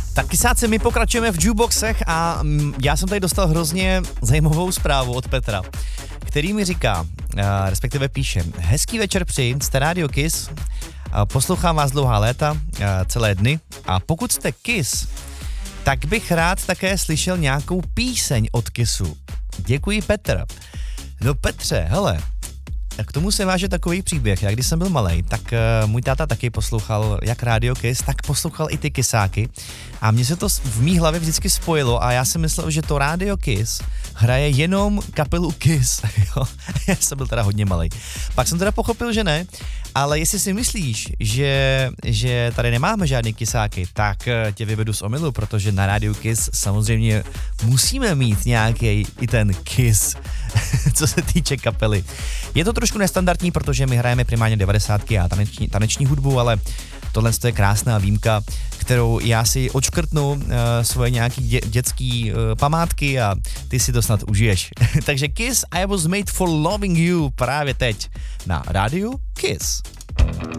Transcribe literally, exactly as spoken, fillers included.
Tak kysáci, my pokračujeme v jukeboxech a mm, já jsem tady dostal hrozně zajímavou zprávu od Petra, který mi říká, uh, respektive píše, hezký večer přeji, jste Radio Kiss, uh, poslouchám vás dlouhá léta, uh, celé dny a pokud jste Kiss, tak bych rád také slyšel nějakou píseň od Kissu. Děkuji, Petr. No Petře, hele, k tomu se váže takový příběh. Já když jsem byl malej, tak uh, můj táta taky poslouchal jak Radio Kiss, tak poslouchal i ty Kissáky a mně se to v mý hlavě vždycky spojilo a já si myslel, že to Radio Kiss hraje jenom kapelu Kiss. Jo? Já jsem byl teda hodně malej. Pak jsem teda pochopil, že ne, ale jestli si myslíš, že, že tady nemáme žádný Kissáky, tak uh, tě vyvedu z omylu, protože na Radio Kiss samozřejmě musíme mít nějaký i ten Kiss, co se týče kapely. Je to trošku nestandardní, protože my hrajeme primárně devadesátky a taneční, taneční hudbu, ale tohle je krásná výjimka, kterou já si odškrtnu uh, svoje nějaký dě, dětský uh, památky a ty si to snad užiješ. Takže Kiss, I was made for loving you právě teď na rádiu Kiss.